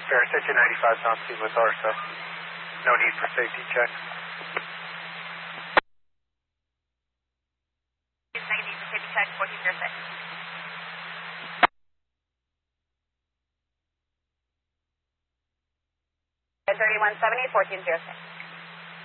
Parasite 95 knots with Arsa. No need for safety check. Negative for safety check, 1406. 3170, 1406.